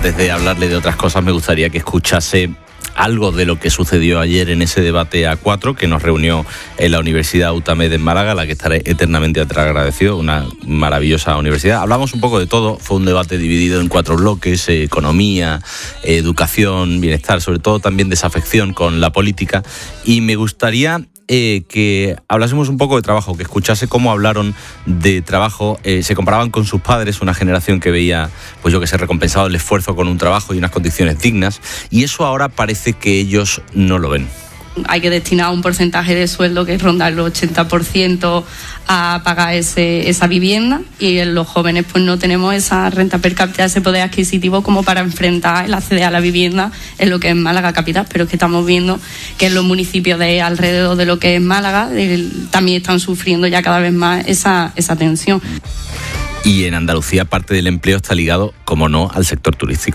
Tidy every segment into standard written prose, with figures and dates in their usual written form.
antes de hablarle de otras cosas, me gustaría que escuchase algo de lo que sucedió ayer en ese debate A4 que nos reunió en la Universidad UTAMED en Málaga, a la que estaré eternamente agradecido, una maravillosa universidad. Hablamos un poco de todo, fue un debate dividido en 4 bloques, economía, educación, bienestar, sobre todo también desafección con la política, y me gustaría que hablásemos un poco de trabajo, que escuchase cómo hablaron de trabajo, se comparaban con sus padres, una generación que veía, pues yo que sé, recompensado el esfuerzo con un trabajo y unas condiciones dignas, y eso ahora parece que ellos no lo ven. Hay que destinar un porcentaje de sueldo que ronda el 80% a pagar esa vivienda, y en los jóvenes pues no tenemos esa renta per cápita, ese poder adquisitivo como para enfrentar el acceder a la vivienda en lo que es Málaga capital, pero es que estamos viendo que en los municipios de alrededor de lo que es Málaga también están sufriendo ya cada vez más esa tensión. Y en Andalucía parte del empleo está ligado, como no, al sector turístico.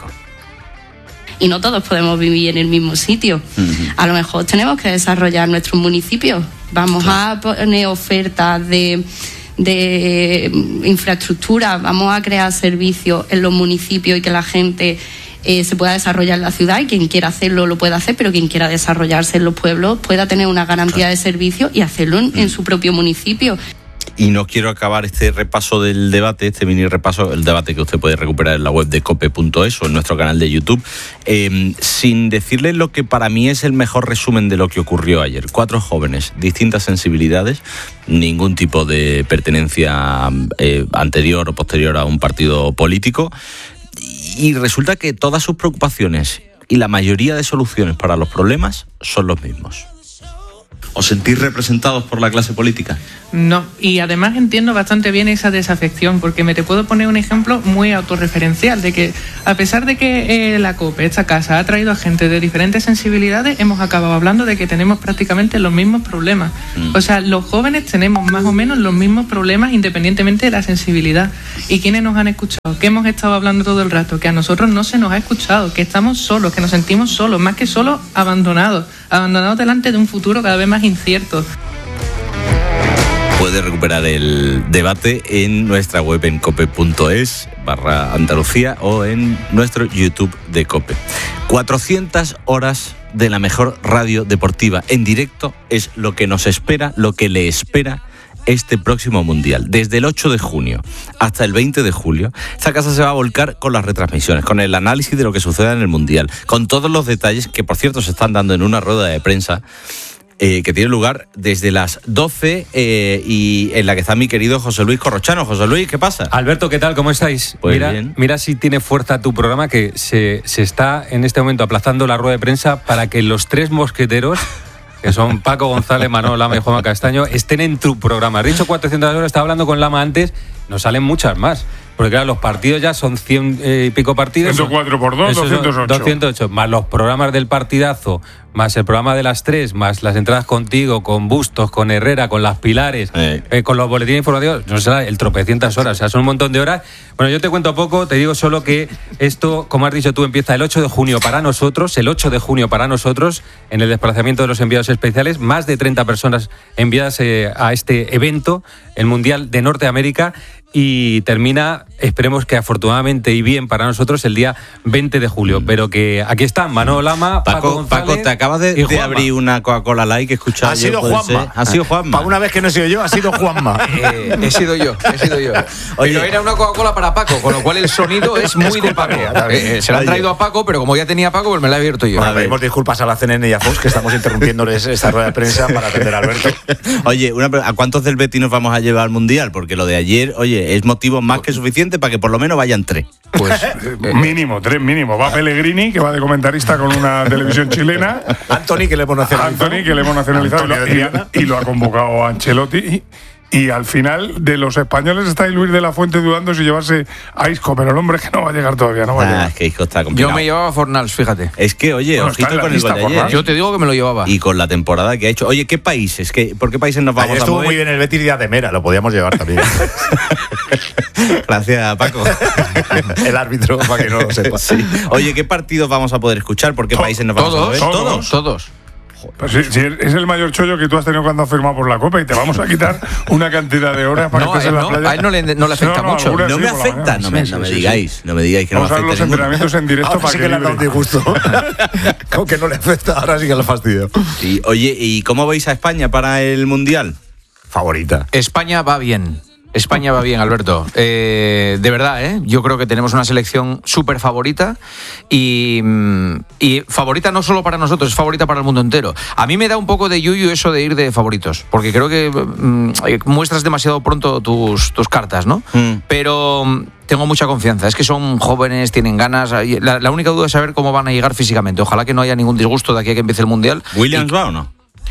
Y no todos podemos vivir en el mismo sitio. A lo mejor tenemos que desarrollar nuestros municipios. Vamos a poner ofertas de infraestructura, vamos a crear servicios en los municipios y que la gente se pueda desarrollar en la ciudad, y quien quiera hacerlo lo pueda hacer, pero quien quiera desarrollarse en los pueblos pueda tener una garantía de servicios y hacerlo en su propio municipio. Y no quiero acabar este repaso del debate, este mini repaso, el debate que usted puede recuperar en la web de cope.es o en nuestro canal de YouTube, sin decirle lo que para mí es el mejor resumen de lo que ocurrió ayer. 4 jóvenes, distintas sensibilidades, ningún tipo de pertenencia anterior o posterior a un partido político, y resulta que todas sus preocupaciones y la mayoría de soluciones para los problemas son los mismos. ¿Os sentís representados por la clase política? No, y además entiendo bastante bien esa desafección, porque te puedo poner un ejemplo muy autorreferencial de que a pesar de que la COPE, esta casa, ha traído a gente de diferentes sensibilidades, hemos acabado hablando de que tenemos prácticamente los mismos problemas. O sea, los jóvenes tenemos más o menos los mismos problemas independientemente de la sensibilidad. ¿Y quiénes nos han escuchado? ¿Qué hemos estado hablando todo el rato? Que a nosotros no se nos ha escuchado, que estamos solos, que nos sentimos solos, más que solos, abandonados delante de un futuro cada vez más incierto. Puede recuperar el debate en nuestra web en cope.es/Andalucía o en nuestro YouTube de COPE. 400 horas de la mejor radio deportiva en directo es lo que nos espera, lo que le espera este próximo Mundial. Desde el 8 de junio hasta el 20 de julio, esta casa se va a volcar con las retransmisiones, con el análisis de lo que suceda en el Mundial, con todos los detalles que, por cierto, se están dando en una rueda de prensa que tiene lugar desde las 12 y en la que está mi querido José Luis Corrochano. José Luis, ¿qué pasa? Alberto, ¿qué tal? ¿Cómo estáis? Pues bien. Mira si tiene fuerza tu programa, que se está en este momento aplazando la rueda de prensa para que los 3 mosqueteros, que son Paco González, Manolo Lama y Juanma Castaño, estén en tu programa. Has dicho 400 horas, estaba hablando con Lama antes, nos salen muchas más. Porque claro, los partidos ya son 100 y pico partidos. 104 por 2, 208. 208, más los programas del partidazo, más el programa de las 3, más las entradas contigo, con Bustos, con Herrera, con las Pilares, con los boletines informativos, no sé, el tropecientas horas, o sea, son un montón de horas. Bueno, yo te cuento poco, te digo solo que esto, como has dicho tú, empieza el 8 de junio para nosotros, en el desplazamiento de los enviados especiales, más de 30 personas enviadas a este evento, el Mundial de Norteamérica, y termina, esperemos que afortunadamente y bien para nosotros, el día 20 de julio. Pero que aquí están Manolo Lama, Paco González. Paco, te acabas de abrir una Coca-Cola Light que escuchaba. Ha sido Juanma. Ha sido Juanma. Para una vez que no he sido yo, ha sido Juanma. He sido yo. Oye, pero era una Coca-Cola para Paco, con lo cual el sonido es muy de Paco. Se la han traído a Paco, pero como ya tenía Paco, pues me la he abierto yo. Bueno, pedimos disculpas a la CNN y a Fox, que estamos interrumpiéndoles esta rueda de prensa para atender a Alberto. Oye, ¿a cuántos del Betis nos vamos a llevar al Mundial? Porque lo de ayer, oye, es motivo más que suficiente para que por lo menos vayan 3. Pues mínimo, 3 mínimo. Va Pellegrini, que va de comentarista con una televisión chilena. Anthony, que le hemos nacionalizado. Y lo ha convocado Ancelotti. Y al final, de los españoles está Luis de la Fuente dudando si llevarse a Isco, pero el hombre es que no va a llegar todavía, no va a llegar. Es que Isco está complicado. Yo me llevaba a Fornals, fíjate. Es que, oye, bueno, ojito con el gol de ayer. Yo te digo que me lo llevaba. Y con la temporada que ha hecho. Oye, ¿qué países? ¿Por qué países nos vamos ayer a mover? Estuvo muy bien el Betis de Mera, lo podíamos llevar también. Gracias, Paco. El árbitro, para que no lo sepa. Sí. Oye, ¿qué partidos vamos a poder escuchar? ¿Por qué países nos vamos a mover? Todos. Pues sí, es el mayor chollo que tú has tenido cuando has firmado por la Copa y te vamos a quitar una cantidad de horas para que estés en la playa. A él no le afecta mucho. No me afecta, no me digáis que vamos no me afecta. Vamos a ver los entrenamientos en directo ahora para sí que le ha dado un disgusto. Como que no le afecta, ahora sí que lo fastidio. Sí, oye, ¿y cómo veis a España para el Mundial? Favorita. España va bien. España va bien, Alberto. De verdad, yo creo que tenemos una selección súper favorita y favorita no solo para nosotros, es favorita para el mundo entero. A mí me da un poco de yuyu eso de ir de favoritos, porque creo que muestras demasiado pronto tus cartas, ¿no? Pero tengo mucha confianza. Es que son jóvenes, tienen ganas. La única duda es saber cómo van a llegar físicamente. Ojalá que no haya ningún disgusto de aquí a que empiece el Mundial. ¿Williams va o no?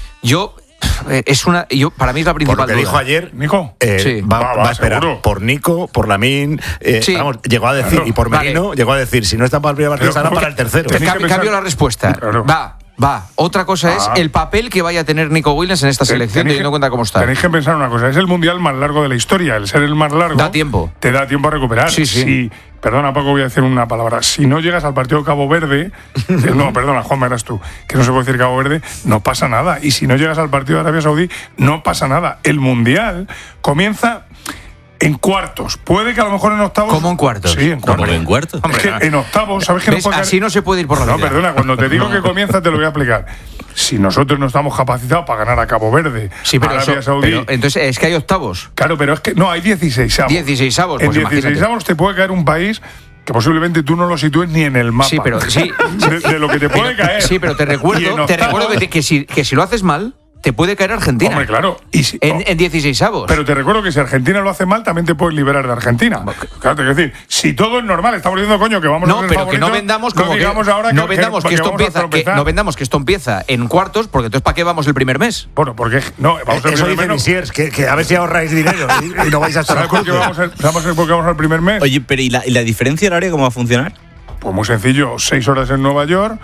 Para mí es la principal por lo que duda. dijo ayer, Nico, sí. va a esperar seguro. por Nico, por Lamine, Sí. vamos, llegó a decir, Claro. y por Merino, llegó a decir, si no está para el primer partido, estará para el tercero. Tenéis que Cambio pensar- la respuesta. Claro. Va. Otra cosa es el papel que vaya a tener Nico Williams en esta selección, Tenéis teniendo en cuenta cómo está. Tenéis que pensar una cosa, es el mundial más largo de la historia. El ser el más largo Da tiempo. te da tiempo a recuperar. Sí. Si, perdona, Paco, voy a decir una palabra. Si no llegas al partido de Cabo Verde, no, perdona, Juanma, eras tú, que no se puede decir Cabo Verde, no pasa nada. Y si no llegas al partido de Arabia Saudí, no pasa nada. El mundial comienza en cuartos. Puede que a lo mejor en octavos. ¿Cómo en cuartos? Sí, en ¿Cómo cuartos. que en cuartos? Es que en octavos, ¿sabes que ¿Ves? no puede Así no se puede ir por la No, vida. perdona, cuando te digo que comienza te lo voy a explicar. Si nosotros no estamos capacitados para ganar a Cabo Verde, Sí, pero, Arabia Saudí. pero entonces es que hay octavos. Claro, pero es que no, hay 16avos. 16avos, En pues 16avos te puede caer un país que posiblemente tú no lo sitúes ni en el mapa. Sí, pero sí. De lo que te puede caer. Sí, pero te Y en recuerdo octavos- que si lo haces mal, te puede caer Argentina. Hombre, claro. Y si- En 16avos. Pero te recuerdo que si Argentina lo hace mal, también te puedes liberar de Argentina. Claro, te quiero decir, si todo es normal, estamos diciendo, coño, que vamos a No, ser pero que no favoritos, vendamos no como que digamos ahora no vendamos que esto vamos a empieza tropezar. no vendamos que esto empieza en cuartos, porque entonces ¿para qué vamos el primer mes? Bueno, porque no, vamos a Eso primer dice mes, no. Visiers, que a ver si ahorráis dinero y no vais a estar ¿Sabes por qué vamos al primer mes? Oye, pero ¿y la diferencia horaria cómo va a funcionar? Pues muy sencillo, 6 horas en Nueva York,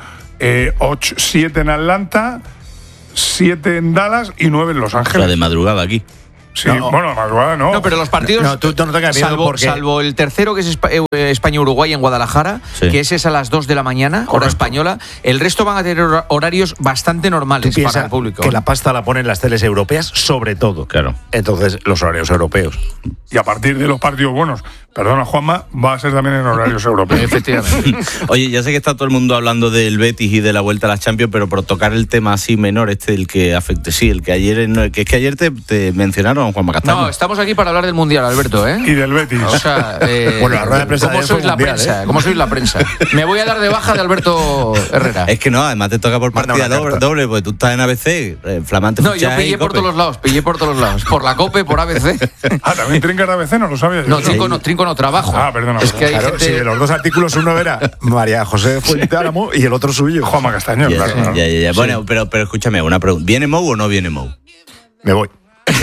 7 en Atlanta, 7 en Dallas y 9 en Los O Ángeles. sea, de madrugada aquí. Sí, bueno, madrugada no. No, pero los partidos. No, tú no tengas miedo porque- salvo el tercero, que es España-Uruguay en Guadalajara, Sí. que ese es a las 2 de la mañana, hora Correcto. española. El resto van a tener horarios bastante normales Piensa para el público. que la pasta la ponen las teles europeas, sobre todo. Claro. Entonces, los horarios europeos. Y a partir de los partidos buenos, perdona Juanma, va a ser también en horarios europeos. Efectivamente. Oye, ya sé que está todo el mundo hablando del Betis y de la vuelta a las Champions, pero por tocar el tema así menor, el que afecte, sí, el que ayer, que es que ayer te mencionaron, Juanma Castaño. No, estamos aquí para hablar del Mundial, Alberto, ¿eh? Y del Betis. O sea, Bueno, la rueda de prensa de ¿cómo ayer fue sois la mundial, prensa? ¿eh? ¿Cómo sois la prensa? Me voy a dar de baja de Alberto Herrera. Es que no, además te toca por Manda partida una carta. doble, porque tú estás en ABC, flamante No, yo fichaje y pillé por Cope. todos los lados. Por la COPE, por ABC. Ah, también trinca de ABC, no lo sabía yo. No, Trinco no trabajo. Ah, perdona. Es que hay Claro, gente... si de los dos artículos uno era María José Fuente Álamo y el otro suyo. Juanma Castaño, Ya, claro. claro. ya. Bueno, pero escúchame, una pregunta. ¿Viene Mou o no viene Mou? Me voy.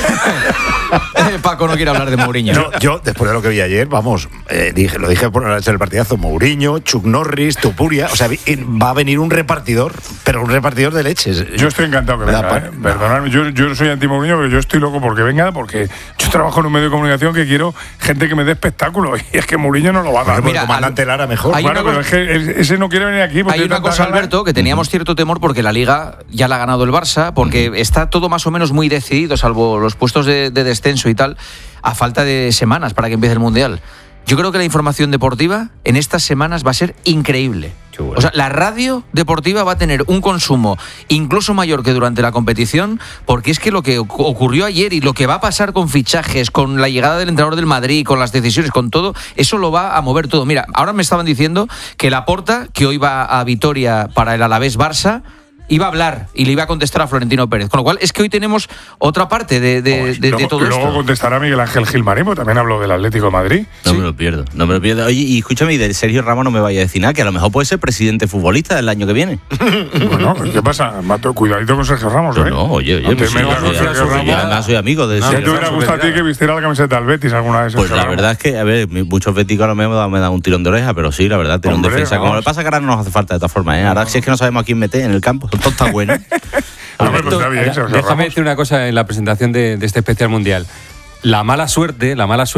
Paco no quiere hablar de Mourinho. Yo, después de lo que vi ayer, vamos, lo dije por el partidazo, Mourinho, Chuck Norris, Tupuria, o sea, va a venir un repartidor, pero un repartidor de leches. Yo estoy encantado que Me da venga, pa- Perdonadme, yo soy anti-Mourinho, pero yo estoy loco porque venga, porque yo trabajo en un medio de comunicación que quiero gente que me dé espectáculo, y es que Mourinho no lo va a dar. Mira, el comandante Lara mejor. hay Claro, una pero es que ese no quiere venir aquí porque Hay una tiene tanta cosa, gana. Alberto, que teníamos cierto temor porque la Liga ya la ha ganado el Barça, porque está todo más o menos muy decidido, salvo los puestos de descenso y tal, a falta de semanas para que empiece el Mundial. Yo creo que la información deportiva en estas semanas va a ser increíble. Qué bueno. O sea, la radio deportiva va a tener un consumo incluso mayor que durante la competición, porque es que lo que ocurrió ayer y lo que va a pasar con fichajes, con la llegada del entrenador del Madrid, con las decisiones, con todo, eso lo va a mover todo. Mira, ahora me estaban diciendo que Laporta, que hoy va a Vitoria para el Alavés-Barça, iba a hablar y le iba a contestar a Florentino Pérez. Con lo cual es que hoy tenemos otra parte de todo Luego esto. contestará Miguel Ángel Gilmarín, porque también habló del Atlético de Madrid. No me lo pierdo, no me lo pierdo. Oye, y escúchame, y del Sergio Ramos no me vaya a decir nada, que a lo mejor puede ser presidente futbolista el año que viene. Bueno, ¿qué pasa? Mato, cuidadito con Sergio Ramos, ¿eh? No, oye, No te pues, metas no, con ya, Sergio ya, Ramos. además soy amigo de ¿Qué Sergio te hubiera Ramos. gustado a ti que vistiera la camiseta del Betis alguna vez? Pues Sergio la Ramos? verdad es que, a ver, muchos béticos ahora me han dado un tirón de oreja, pero sí, la verdad, tiene un Hombre, defensa. Como vamos. le pasa que ahora no nos hace falta de todas formas, ¿eh? Ahora si es que no sabemos a quién meter en el campo, todo está bueno. Hombre, pues está bien, Sergio Déjame Ramos. decir una cosa en la presentación de este especial mundial. La mala suerte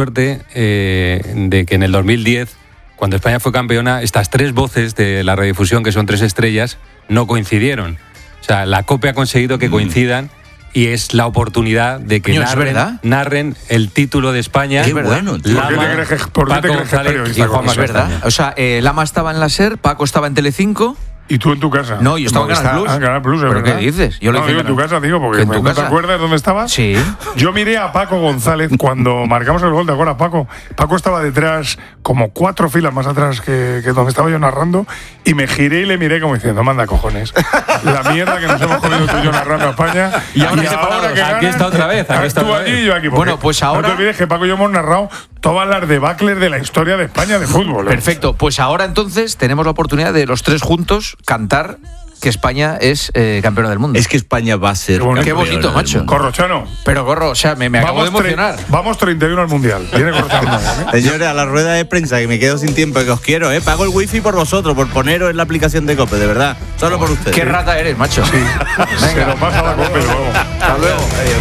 de que en el 2010, cuando España fue campeona, estas tres voces de la radiodifusión, que son tres estrellas, no coincidieron. O sea, la COPE ha conseguido que coincidan y es la oportunidad de que narren el título de España. Qué bueno, tío. Lama, ¿Por qué te Paco crees que es periodista? y Juanma Es verdad. Castaño. O sea, Lama estaba en la SER, Paco estaba en Telecinco. ¿Y tú en tu casa? No, yo estaba en Canal Plus. Canal Plus, ¿Pero ¿verdad? qué dices? Yo No, digo en tu casa, digo, porque ¿no te acuerdas dónde estabas? Sí. Yo miré a Paco González cuando marcamos el gol, ¿te acuerdas, Paco? Paco estaba detrás, como 4 filas más atrás que donde estaba yo narrando, y me giré y le miré como diciendo, manda cojones. La mierda que nos hemos comido tú y yo narrando a España. Y ahora que separados. ganan, Aquí está otra vez, aquí está tú otra allí vez. y yo aquí. Bueno, pues ahora- No te olvides que Paco y yo hemos narrado todas las debacles de la historia de España de fútbol. Perfecto. Pues ahora entonces tenemos la oportunidad de los tres juntos cantar que España es campeona del mundo. Es que España va a ser. Qué bonito. Qué bonito, campeona del macho. mundo. Corrochano. Pero Gorro, o sea, me acabo de emocionar. Vamos 31 al Mundial. Viene Corrochano. Señores, a la rueda de prensa, que me quedo sin tiempo, que os quiero, pago el wifi por vosotros, por poneros en la aplicación de COPE, de verdad. Solo por ustedes. Qué rata eres, macho. Sí. Se lo pasa a la COPE luego. Hasta luego.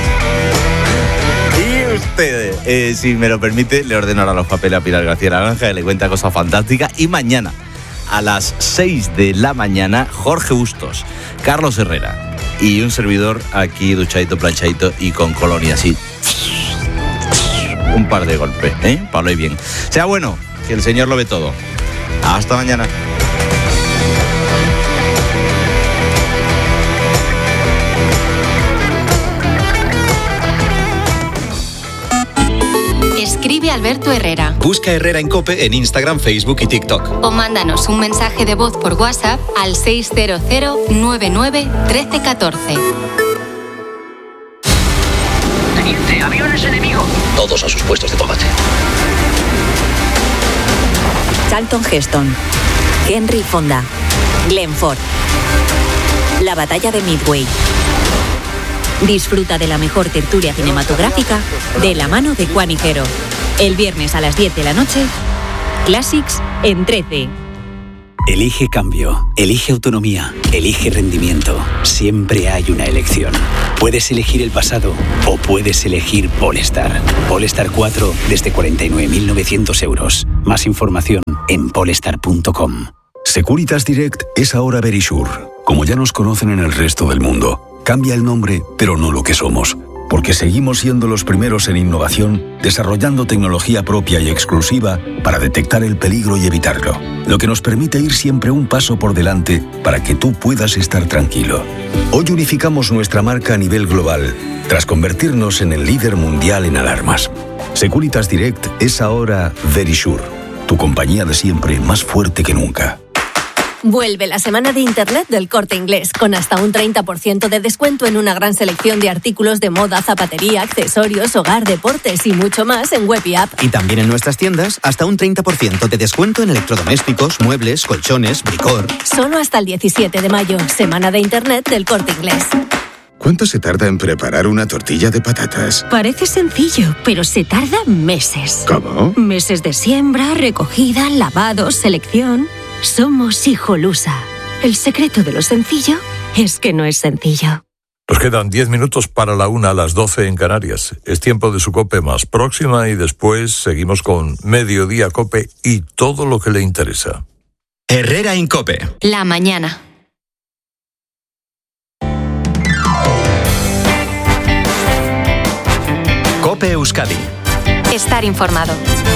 Y ustedes, si me lo permite, le ordeno ahora los papeles a Pilar García Naranja, que le cuenta cosas fantásticas. Y mañana, a las 6 de la mañana, Jorge Bustos, Carlos Herrera y un servidor aquí duchadito, planchadito y con colonia así. Un par de golpes, para hablar bien. Sea bueno, que el Señor lo ve todo. Hasta mañana. Escribe Alberto Herrera. Busca Herrera en COPE en Instagram, Facebook y TikTok. O mándanos un mensaje de voz por WhatsApp al 600 99 13 14. Teniente, aviones enemigos. Todos a sus puestos de combate. Charlton Heston, Henry Fonda, Glenn Ford. La batalla de Midway. Disfruta de la mejor tertulia cinematográfica de la mano de Juan Higuero. El viernes a las 10 de la noche, Classics en 13. Elige cambio, elige autonomía, elige rendimiento. Siempre hay una elección. Puedes elegir el pasado o puedes elegir Polestar. Polestar 4 desde 49.900 euros. Más información en polestar.com. Securitas Direct es ahora Verisure, como ya nos conocen en el resto del mundo. Cambia el nombre, pero no lo que somos, porque seguimos siendo los primeros en innovación, desarrollando tecnología propia y exclusiva para detectar el peligro y evitarlo, lo que nos permite ir siempre un paso por delante para que tú puedas estar tranquilo. Hoy unificamos nuestra marca a nivel global, tras convertirnos en el líder mundial en alarmas. Securitas Direct es ahora Verisure, tu compañía de siempre más fuerte que nunca. Vuelve la semana de Internet del Corte Inglés, con hasta un 30% de descuento en una gran selección de artículos de moda, zapatería, accesorios, hogar, deportes y mucho más en web y app. Y también en nuestras tiendas, hasta un 30% de descuento en electrodomésticos, muebles, colchones, bricor. Solo hasta el 17 de mayo, semana de Internet del Corte Inglés. ¿Cuánto se tarda en preparar una tortilla de patatas? Parece sencillo, pero se tarda meses. ¿Cómo? Meses de siembra, recogida, lavado, selección. Somos Hijolusa. El secreto de lo sencillo es que no es sencillo. Nos quedan 10 minutos para la 1 a las 12 en Canarias. Es tiempo de su COPE más próxima y después seguimos con Mediodía COPE y todo lo que le interesa. Herrera en COPE. La mañana. COPE Euskadi. Estar informado.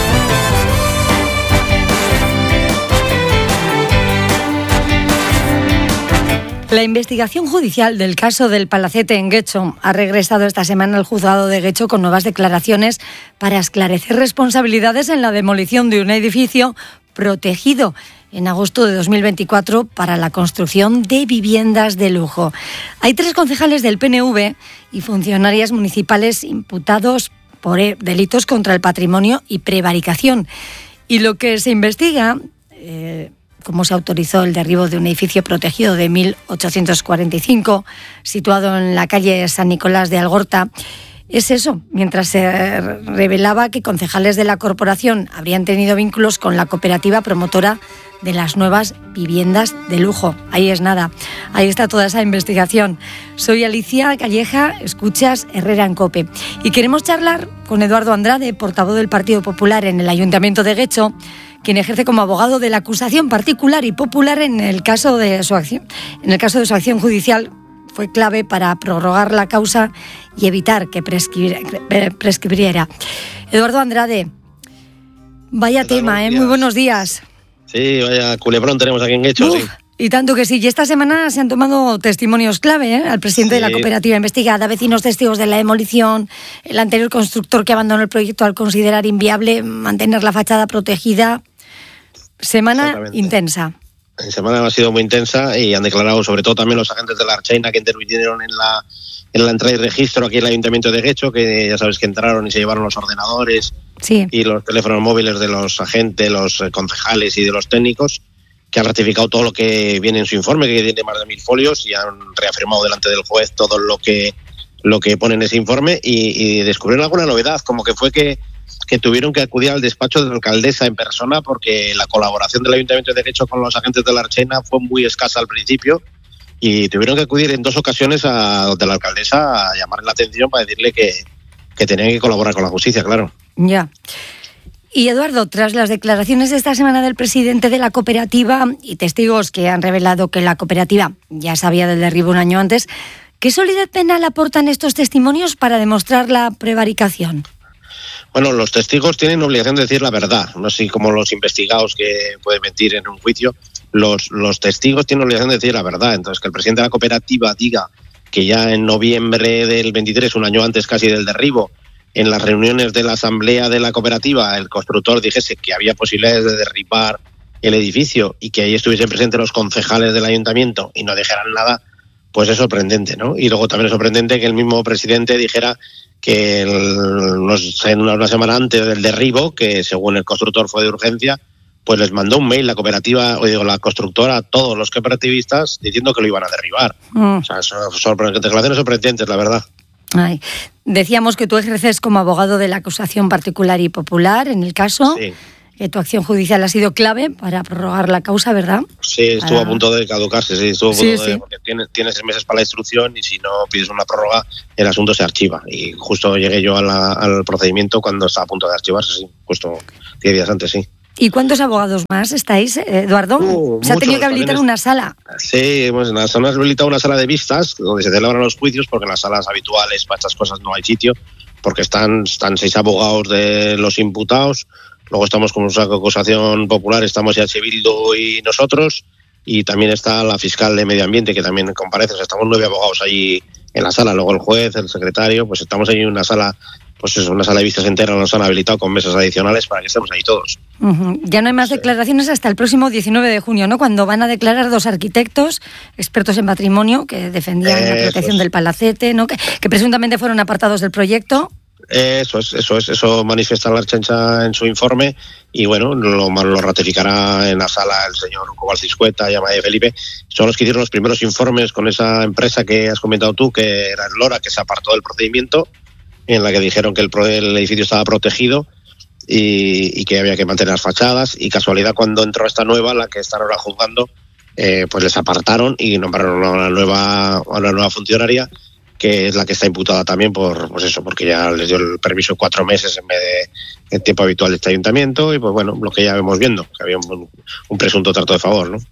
La investigación judicial del caso del Palacete en Getxo ha regresado esta semana al juzgado de Getxo con nuevas declaraciones para esclarecer responsabilidades en la demolición de un edificio protegido en agosto de 2024 para la construcción de viviendas de lujo. Hay 3 concejales del PNV y funcionarias municipales imputados por delitos contra el patrimonio y prevaricación. Y lo que se investiga, cómo se autorizó el derribo de un edificio protegido de 1845, situado en la calle San Nicolás de Algorta, es eso, mientras se revelaba que concejales de la corporación habrían tenido vínculos con la cooperativa promotora de las nuevas viviendas de lujo. Ahí es nada, ahí está toda esa investigación. Soy Alicia Calleja, escuchas Herrera en COPE. Y queremos charlar con Eduardo Andrade, portavoz del Partido Popular en el Ayuntamiento de Getxo, quien ejerce como abogado de la acusación particular y popular en el caso de su acción judicial fue clave para prorrogar la causa y evitar que prescribiera. Eduardo Andrade, vaya tema, muy buenos días. Sí, vaya culebrón tenemos aquí en Guecho, sí. Y tanto que sí. Y esta semana se han tomado testimonios clave, al presidente de la cooperativa investigada, vecinos testigos de la demolición, el anterior constructor que abandonó el proyecto al considerar inviable mantener la fachada protegida. Semana intensa. La semana ha sido muy intensa y han declarado, sobre todo también los agentes de la Archaina que intervinieron en la entrada y registro aquí en el Ayuntamiento de Guecho, que ya sabes que entraron y se llevaron los ordenadores y los teléfonos móviles de los agentes, los concejales y de los técnicos, que han ratificado todo lo que viene en su informe, que tiene más de 1000 folios, y han reafirmado delante del juez todo lo que pone en ese informe, y descubrieron alguna novedad, como que fue que tuvieron que acudir al despacho de la alcaldesa en persona, porque la colaboración del Ayuntamiento de Guecho con los agentes de la Archaina fue muy escasa al principio, y tuvieron que acudir en 2 ocasiones a la alcaldesa a llamarle la atención para decirle que tenían que colaborar con la justicia, claro. Ya. Y Eduardo, tras las declaraciones de esta semana del presidente de la cooperativa y testigos que han revelado que la cooperativa ya sabía del derribo un año antes, ¿qué solidez penal aportan estos testimonios para demostrar la prevaricación? Bueno, los testigos tienen obligación de decir la verdad, no así como los investigados que pueden mentir en un juicio. Los testigos tienen obligación de decir la verdad. Entonces, que el presidente de la cooperativa diga que ya en noviembre del 23, un año antes casi del derribo, en las reuniones de la asamblea de la cooperativa, el constructor dijese que había posibilidades de derribar el edificio y que ahí estuviesen presentes los concejales del ayuntamiento y no dijeran nada, pues es sorprendente, ¿no? Y luego también es sorprendente que el mismo presidente dijera que una semana antes del derribo, que según el constructor fue de urgencia, pues les mandó un mail la cooperativa, la constructora, a todos los cooperativistas diciendo que lo iban a derribar. O sea, declaraciones sorprendentes, la verdad. Ay. Decíamos que tú ejerces como abogado de la acusación particular y popular en el caso. Sí. Que tu acción judicial ha sido clave para prorrogar la causa, ¿verdad? Sí, estuvo a punto de caducarse, porque tienes 6 meses para la instrucción y si no pides una prórroga, el asunto se archiva. Y justo llegué yo al procedimiento cuando estaba a punto de archivarse, sí, justo 10 días antes, sí. ¿Y cuántos abogados más estáis, Eduardo? Se ha tenido que habilitar una sala. Sí, pues en la zona se ha habilitado una sala de vistas donde se celebran los juicios, porque en las salas habituales para estas cosas no hay sitio, porque están 6 abogados de los imputados. Luego estamos con una acusación popular, estamos EH Bildu y nosotros, y también está la fiscal de Medio Ambiente, que también comparece. O sea, estamos 9 abogados allí en la sala, luego el juez, el secretario, pues estamos ahí en una sala, pues es una sala de vistas entera, nos han habilitado con mesas adicionales para que estemos ahí todos. Ya no hay más declaraciones hasta el próximo 19 de junio, ¿no? Cuando van a declarar 2 arquitectos, expertos en patrimonio, que defendían la protección del Palacete, ¿no? Que presuntamente fueron apartados del proyecto. Eso manifiesta la Ertzaintza en su informe y bueno, lo ratificará en la sala el señor Cobal Ciscueta y Amaya Felipe. Son los que hicieron los primeros informes con esa empresa que has comentado tú, que era el Lora, que se apartó del procedimiento, en la que dijeron que el edificio estaba protegido y que había que mantener las fachadas, y casualidad cuando entró esta nueva, la que están ahora juzgando, pues les apartaron y nombraron a una nueva funcionaria, que es la que está imputada también porque ya les dio el permiso de 4 meses en vez de el tiempo habitual de este ayuntamiento, y pues bueno, lo que ya vemos viendo, que había un presunto trato de favor, ¿no?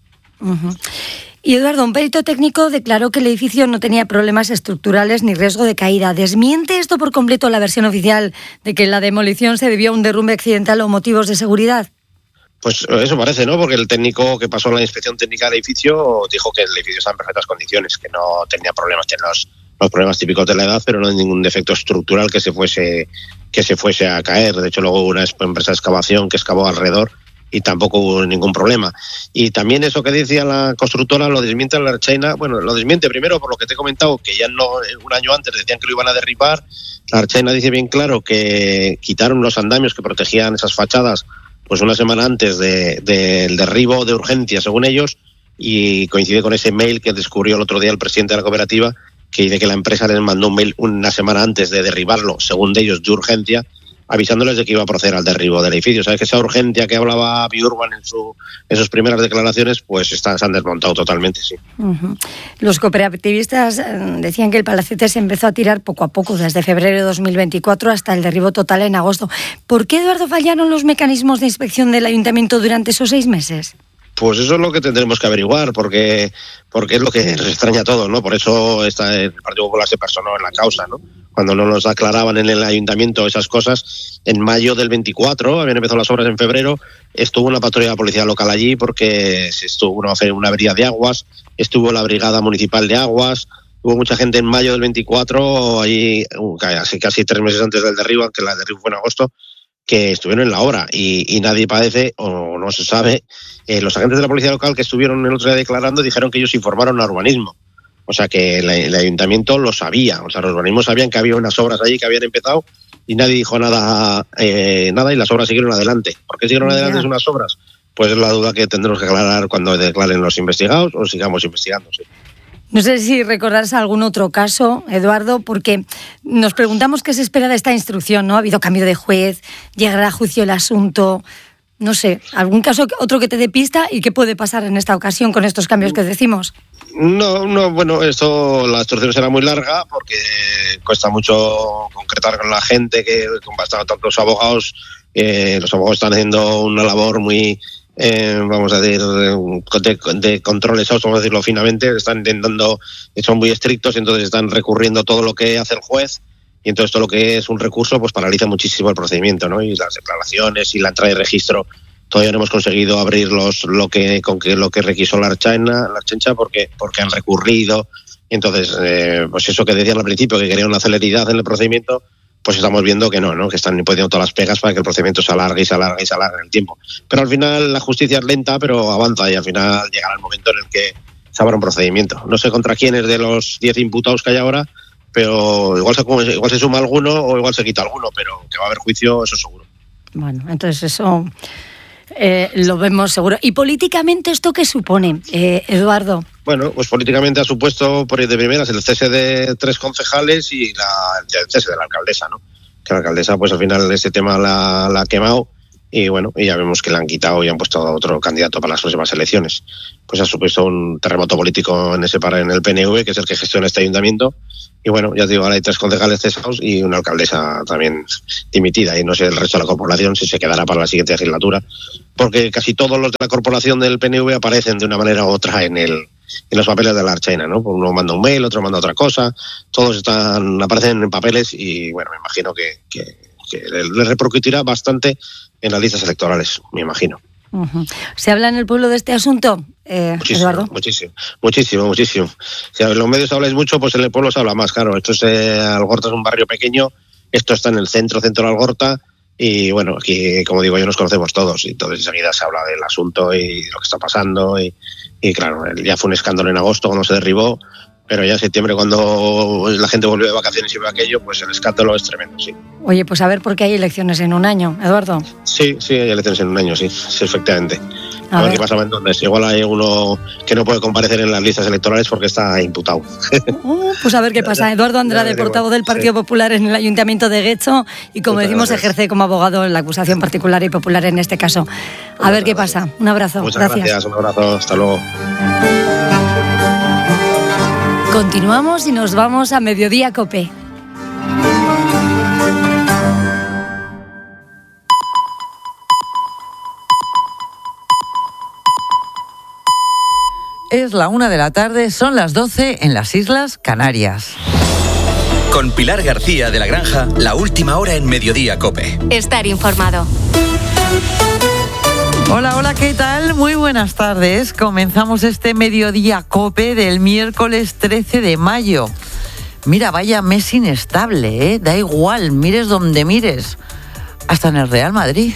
Y Eduardo, un perito técnico declaró que el edificio no tenía problemas estructurales ni riesgo de caída. ¿Desmiente esto por completo la versión oficial de que la demolición se debió a un derrumbe accidental o motivos de seguridad? Pues eso parece, ¿no? Porque el técnico que pasó la inspección técnica del edificio dijo que el edificio estaba en perfectas condiciones, que no tenía problemas, tenía los problemas típicos de la edad, pero no hay ningún defecto estructural que se fuese a caer. De hecho, luego hubo una empresa de excavación que excavó alrededor y tampoco hubo ningún problema. Y también eso que decía la constructora lo desmiente la Ertzaintza. Bueno, lo desmiente primero por lo que te he comentado, que ya no, un año antes decían que lo iban a derribar. La Ertzaintza dice bien claro que quitaron los andamios que protegían esas fachadas pues una semana antes del derribo de urgencia, según ellos, y coincide con ese mail que descubrió el otro día el presidente de la cooperativa, que dice que la empresa les mandó un mail una semana antes de derribarlo, según ellos, de urgencia, avisándoles de que iba a proceder al derribo del edificio. ¿Sabes? Que esa urgencia que hablaba Biurban en sus primeras declaraciones, pues se han desmontado totalmente, sí. Los cooperativistas decían que el Palacete se empezó a tirar poco a poco, desde febrero de 2024 hasta el derribo total en agosto. ¿Por qué, Eduardo, fallaron los mecanismos de inspección del ayuntamiento durante esos 6 meses? Pues eso es lo que tendremos que averiguar, porque es lo que nos extraña a todos, ¿no? Por eso el Partido Popular se personó en la causa, ¿no? Cuando no nos aclaraban en el ayuntamiento esas cosas, en mayo del 24, habían empezado las obras en febrero, estuvo una patrulla de la policía local allí porque se estuvo una avería de aguas, estuvo la brigada municipal de aguas, hubo mucha gente en mayo del 24, allí casi 3 meses antes del derribo, aunque el derribo fue en agosto, que estuvieron en la obra y nadie parece o no se sabe. Los agentes de la policía local que estuvieron el otro día declarando dijeron que ellos informaron al urbanismo. O sea que el ayuntamiento lo sabía. O sea, los urbanismos sabían que había unas obras allí que habían empezado y nadie dijo nada y las obras siguieron adelante. ¿Por qué siguieron adelante unas obras? Pues es la duda que tendremos que aclarar cuando declaren los investigados o sigamos investigando. Sí. No sé si recordarás algún otro caso, Eduardo, porque nos preguntamos qué se espera de esta instrucción, ¿no? Ha habido cambio de juez, llegará a juicio el asunto, no sé, algún caso otro que te dé pista y qué puede pasar en esta ocasión con estos cambios que decimos. No, bueno, la instrucción será muy larga porque cuesta mucho concretar con la gente, que con tantos abogados, los abogados están haciendo una labor muy... vamos a decir, de controles, vamos a decirlo finamente, están intentando, son muy estrictos, y entonces están recurriendo todo lo que hace el juez, y entonces todo lo que es un recurso pues paraliza muchísimo el procedimiento, ¿no? Y las declaraciones y la entrada de registro todavía no hemos conseguido abrir lo que requisó la Ertzaintza porque han recurrido, y entonces pues eso que decían al principio, que querían una celeridad en el procedimiento, pues estamos viendo que no, que están poniendo todas las pegas para que el procedimiento se alargue en el tiempo. Pero al final la justicia es lenta, pero avanza, y al final llegará el momento en el que se abra un procedimiento. No sé contra quiénes de los 10 imputados que hay ahora, pero igual se suma alguno o igual se quita alguno, pero que va a haber juicio, eso seguro. Bueno, entonces eso lo vemos seguro. ¿Y políticamente esto qué supone, Eduardo? Bueno, pues políticamente ha supuesto por de primeras el cese de 3 concejales y el cese de la alcaldesa, ¿no? Que la alcaldesa, pues al final ese tema la ha quemado, y bueno, y ya vemos que la han quitado y han puesto a otro candidato para las próximas elecciones. Pues ha supuesto un terremoto político en el PNV, que es el que gestiona este ayuntamiento. Y bueno, ya te digo, ahora hay 3 concejales cesados y una alcaldesa también dimitida, y no sé el resto de la corporación si se quedará para la siguiente legislatura, porque casi todos los de la corporación del PNV aparecen de una manera u otra en los papeles de la Ertzaintza, ¿no? Uno manda un mail, otro manda otra cosa, todos aparecen en papeles, y bueno, me imagino que les repercutirá bastante en las listas electorales, me imagino. Uh-huh. ¿Se habla en el pueblo de este asunto, Eduardo? Muchísimo. Si en los medios habláis mucho, pues en el pueblo se habla más, claro. Esto Algorta es un barrio pequeño, esto está en el centro de Algorta, y bueno, aquí, como digo yo, nos conocemos todos, y entonces enseguida se habla del asunto y de lo que está pasando, y claro, ya fue un escándalo en agosto cuando se derribó, pero ya en septiembre, cuando la gente volvió de vacaciones y ve aquello, pues el escándalo es tremendo, sí. Oye, pues a ver por qué hay elecciones en un año, Eduardo. Sí, hay elecciones en un año, sí, efectivamente. A ver qué pasa entonces. Igual hay uno que no puede comparecer en las listas electorales porque está imputado. Pues a ver qué pasa. Eduardo Andrade, portavoz del Partido Popular en el Ayuntamiento de Guecho, y como decimos, ejerce como abogado en la acusación particular y popular en este caso. A ver qué pasa. Un abrazo. Muchas gracias. Un abrazo. Hasta luego. Continuamos y nos vamos a Mediodía COPE. Es la 1 de la tarde, son las 12 en las Islas Canarias. Con Pilar García de la Granja, la última hora en Mediodía COPE. Estar informado. Hola, ¿qué tal? Muy buenas tardes. Comenzamos este Mediodía COPE del miércoles 13 de mayo. Mira, vaya mes inestable, ¿eh? Da igual, mires donde mires. Hasta en el Real Madrid.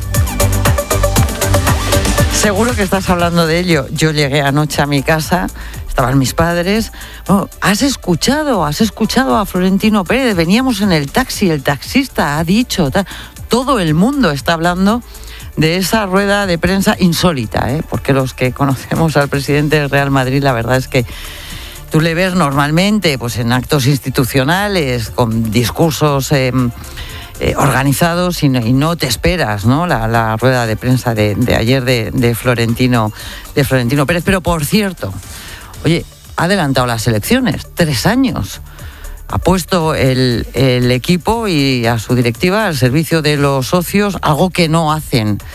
Seguro que estás hablando de ello. Yo llegué anoche a mi casa, estaban mis padres. Bueno, ¿has escuchado a Florentino Pérez? Veníamos en el taxi, el taxista ha dicho... Todo el mundo está hablando de esa rueda de prensa insólita, porque los que conocemos al presidente del Real Madrid, la verdad es que tú le ves normalmente pues en actos institucionales, con discursos organizados, y no te esperas, ¿no? La rueda de prensa de ayer de Florentino Pérez. Pero por cierto, oye, ha adelantado las elecciones, 3 años. Ha puesto el equipo y a su directiva al servicio de los socios, algo que no hacen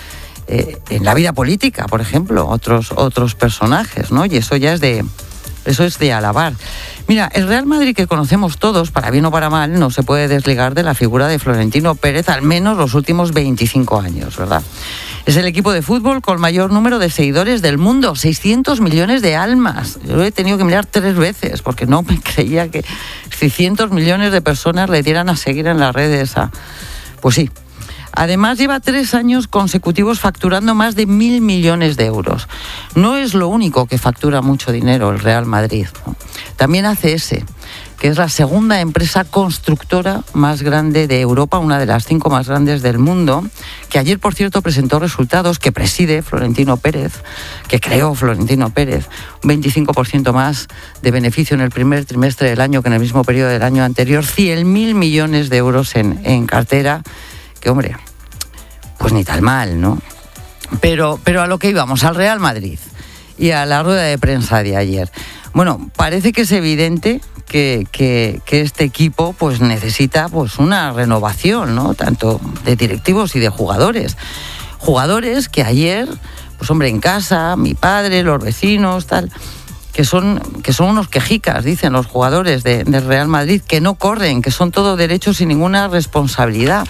en la vida política, por ejemplo, otros personajes, ¿no? Y eso ya eso es de alabar. Mira, el Real Madrid que conocemos todos, para bien o para mal, no se puede desligar de la figura de Florentino Pérez, al menos los últimos 25 años, ¿verdad? Es el equipo de fútbol con mayor número de seguidores del mundo, 600 millones de almas. Yo lo he tenido que mirar 3 veces, porque no me creía que 600 millones de personas le dieran a seguir en las redes. Pues sí. Además, lleva 3 años consecutivos facturando más de 1.000 millones de euros. No es lo único que factura mucho dinero el Real Madrid, ¿no? También ACS, que es la segunda empresa constructora más grande de Europa, una de las 5 más grandes del mundo, que ayer, por cierto, presentó resultados que preside Florentino Pérez, que creó Florentino Pérez, un 25% más de beneficio en el primer trimestre del año que en el mismo periodo del año anterior, 100.000 millones de euros en cartera. Que, hombre, pues ni tal mal, ¿no? Pero a lo que íbamos, al Real Madrid y a la rueda de prensa de ayer. Bueno, parece que es evidente que este equipo pues necesita pues una renovación, ¿no? Tanto de directivos y de jugadores. Jugadores que ayer, pues hombre, en casa, mi padre, los vecinos, tal, que son unos quejicas, dicen los jugadores del Real Madrid, que no corren, que son todo derechos sin ninguna responsabilidad.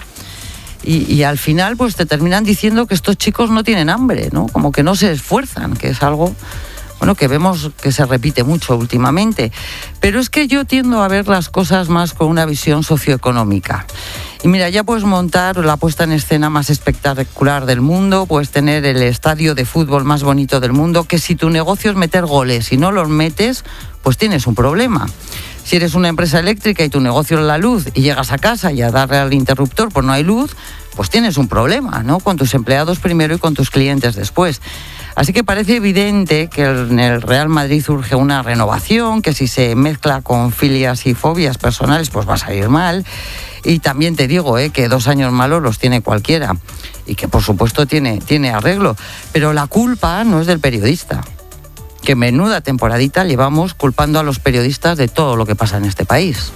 Y al final pues te terminan diciendo que estos chicos no tienen hambre, ¿no? Como que no se esfuerzan, que es algo, bueno, que vemos que se repite mucho últimamente. Pero es que yo tiendo a ver las cosas más con una visión socioeconómica. Y mira, ya puedes montar la puesta en escena más espectacular del mundo, puedes tener el estadio de fútbol más bonito del mundo, que si tu negocio es meter goles y no los metes, pues tienes un problema. Si eres una empresa eléctrica y tu negocio es la luz y llegas a casa y a darle al interruptor pues no hay luz, pues tienes un problema, ¿no? Con tus empleados primero y con tus clientes después. Así que parece evidente que en el Real Madrid urge una renovación, que si se mezcla con filias y fobias personales pues va a salir mal. Y también te digo que 2 años malos los tiene cualquiera y que por supuesto tiene arreglo. Pero la culpa no es del periodista. Que menuda temporadita llevamos culpando a los periodistas de todo lo que pasa en este país.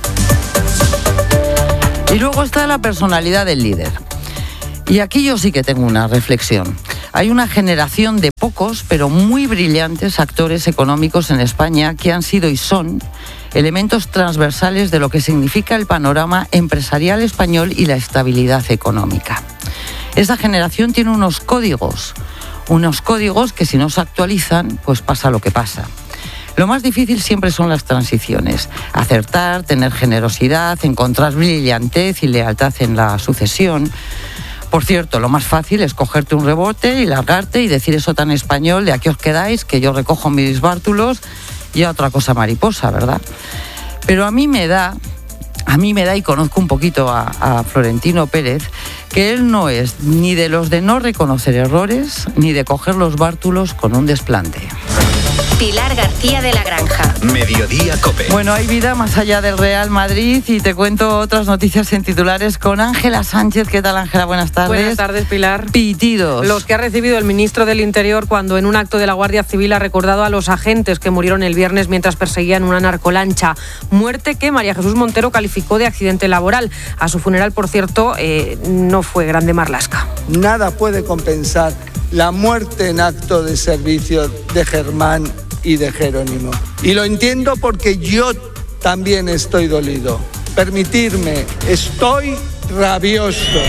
Y luego está la personalidad del líder. Y aquí yo sí que tengo una reflexión. Hay una generación de pocos, pero muy brillantes actores económicos en España que han sido y son elementos transversales de lo que significa el panorama empresarial español y la estabilidad económica. Esa generación tiene unos códigos que si no se actualizan, pues pasa lo que pasa. Lo más difícil siempre son las transiciones. Acertar, tener generosidad, encontrar brillantez y lealtad en la sucesión. Por cierto, lo más fácil es cogerte un rebote y largarte y decir eso tan español de aquí os quedáis, que yo recojo mis bártulos y a otra cosa mariposa, ¿verdad? Pero a mí me da, y conozco un poquito a Florentino Pérez, que él no es ni de los de no reconocer errores, ni de coger los bártulos con un desplante. Pilar García de la Granja. Mediodía COPE. Bueno, hay vida más allá del Real Madrid y te cuento otras noticias en titulares con Ángela Sánchez. ¿Qué tal, Ángela? Buenas tardes. Buenas tardes, Pilar. Pitidos. Los que ha recibido el ministro del Interior cuando en un acto de la Guardia Civil ha recordado a los agentes que murieron el viernes mientras perseguían una narcolancha. Muerte que María Jesús Montero calificó de accidente laboral. A su funeral, por cierto, no fue grande marlasca. Nada puede compensar la muerte en acto de servicio de Germán y de Jerónimo. Y lo entiendo porque yo también estoy dolido. Permitirme, estoy rabioso.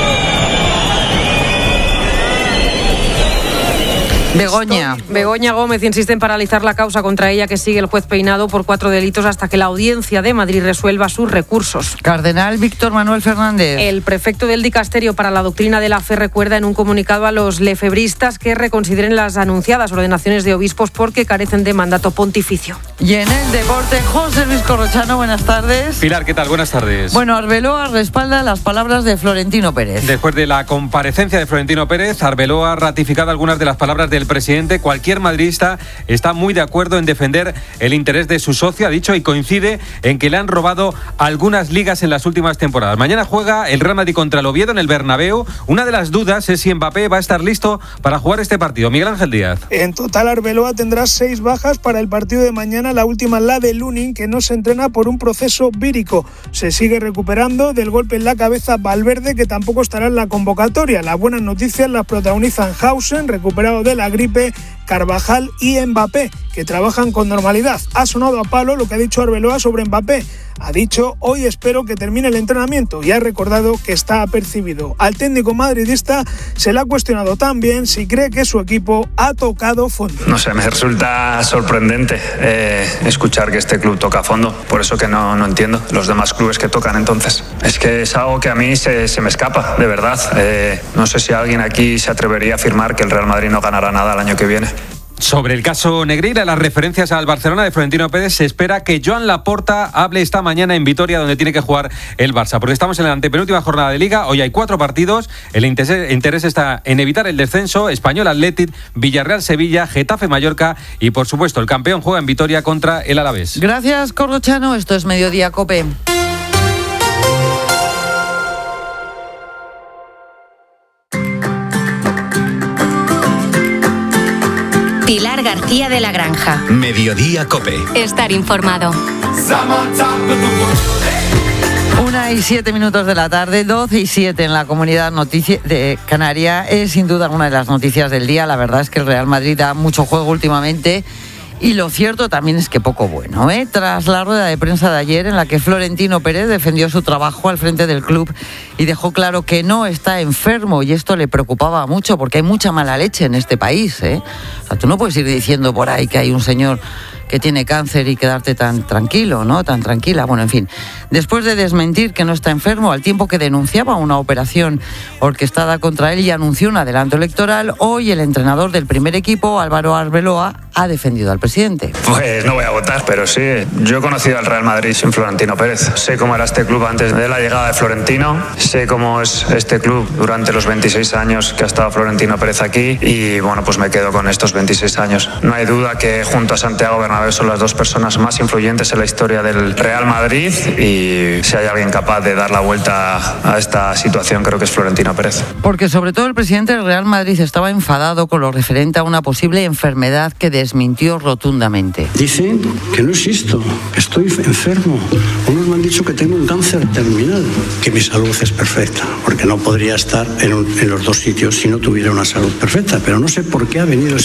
Begoña Gómez insiste en paralizar la causa contra ella que sigue el juez Peinado por 4 delitos hasta que la Audiencia de Madrid resuelva sus recursos. Cardenal Víctor Manuel Fernández. El prefecto del Dicasterio para la Doctrina de la Fe recuerda en un comunicado a los lefebristas que reconsideren las anunciadas ordenaciones de obispos porque carecen de mandato pontificio. Y en el deporte, José Luis Corrochano, buenas tardes. Pilar, ¿qué tal? Buenas tardes. Bueno, Arbeloa respalda las palabras de Florentino Pérez. Después de la comparecencia de Florentino Pérez, Arbeloa ha ratificado algunas de las palabras del el presidente, cualquier madridista está muy de acuerdo en defender el interés de su socio, ha dicho, y coincide en que le han robado algunas ligas en las últimas temporadas. Mañana juega el Real Madrid contra el Oviedo en el Bernabéu. Una de las dudas es si Mbappé va a estar listo para jugar este partido. Miguel Ángel Díaz. En total, Arbeloa tendrá 6 bajas para el partido de mañana, la última la de Lunin, que no se entrena por un proceso vírico. Se sigue recuperando del golpe en la cabeza Valverde, que tampoco estará en la convocatoria. Las buenas noticias las protagonizan Hausen, recuperado de la gripe, Carvajal y Mbappé, que trabajan con normalidad. Ha sonado a palo lo que ha dicho Arbeloa sobre Mbappé. Ha dicho: hoy espero que termine el entrenamiento, y ha recordado que está apercibido. Al técnico madridista se le ha cuestionado también si cree que su equipo ha tocado fondo. No sé, me resulta sorprendente escuchar que este club toca fondo. Por eso que no entiendo los demás clubes que tocan entonces. Es que es algo que a mí se me escapa, de verdad. No sé si alguien aquí se atrevería a afirmar que el Real Madrid no ganará nada el año que viene. Sobre el caso Negreira, las referencias al Barcelona de Florentino Pérez, se espera que Joan Laporta hable esta mañana en Vitoria, donde tiene que jugar el Barça, porque estamos en la antepenúltima jornada de Liga. Hoy hay 4 partidos, el interés está en evitar el descenso: Español Athletic, Villarreal Sevilla, Getafe Mallorca y, por supuesto, el campeón juega en Vitoria contra el Alavés. Gracias, Corrochano. Esto es Mediodía COPE. Pilar García de la Granja. Mediodía COPE. Estar informado. 1:07 de la tarde, 12:07 en la Comunidad de Canaria. Es sin duda una de las noticias del día. La verdad es que el Real Madrid da mucho juego últimamente. Y lo cierto también es que poco bueno, ¿eh? Tras la rueda de prensa de ayer, en la que Florentino Pérez defendió su trabajo al frente del club y dejó claro que no está enfermo, y esto le preocupaba mucho porque hay mucha mala leche en este país, ¿eh? O sea, tú no puedes ir diciendo por ahí que hay un señor que tiene cáncer y quedarte tan tranquilo, ¿no? Tan tranquila. Bueno, en fin. Después de desmentir que no está enfermo, al tiempo que denunciaba una operación orquestada contra él y anunció un adelanto electoral, hoy el entrenador del primer equipo, Álvaro Arbeloa, ha defendido al presidente. Pues no voy a votar, pero sí. Yo he conocido al Real Madrid sin Florentino Pérez. Sé cómo era este club antes de la llegada de Florentino. Sé cómo es este club durante los 26 años que ha estado Florentino Pérez aquí. Y bueno, pues me quedo con estos 26 años. No hay duda que junto a Santiago Bernabéu son las 2 personas más influyentes en la historia del Real Madrid, y si hay alguien capaz de dar la vuelta a esta situación, creo que es Florentino Pérez. Porque sobre todo el presidente del Real Madrid estaba enfadado con lo referente a una posible enfermedad que desmintió rotundamente. Dicen que no existo, que estoy enfermo. Unos me han dicho que tengo un cáncer terminal, que mi salud es perfecta, porque no podría estar en los 2 sitios si no tuviera una salud perfecta, pero no sé por qué ha venido